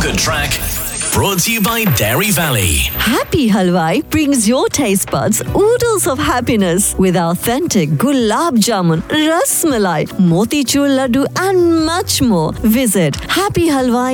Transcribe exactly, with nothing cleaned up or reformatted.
The Track, brought to you by Dairy Valley. Happy Halwai brings your taste buds oodles of happiness with authentic gulab jamun, ras malai, motichur laddu and much more. Visit happy halwai